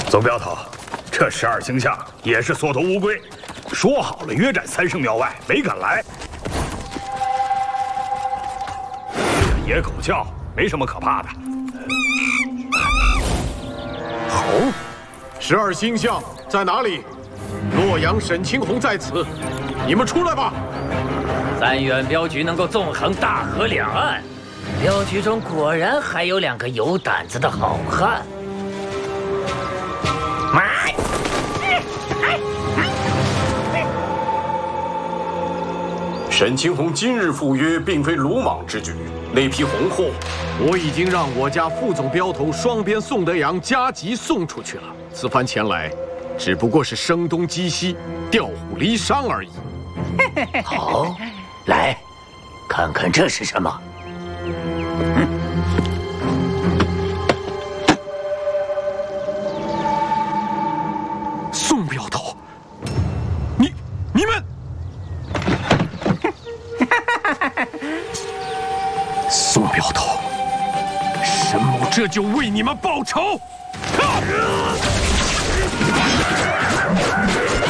总镖头，这12星象也是缩头乌龟，说好了约战3圣庙外，没敢来。野狗叫，没什么可怕的。 好，12星象在哪里？洛阳沈清红在此，你们出来吧。 但愿镖局能够纵横大河两岸，镖局中果然还有2个有胆子的好汉。 沈清红今日赴约，并非鲁莽之举。那批红货，我已经让我家副总镖头双边宋德阳加急送出去了。此番前来，只不过是声东击西、调虎离山而已。 好，来，看看这是什么。 宋镖头，你们。 宋镖头，沈某这就为你们报仇！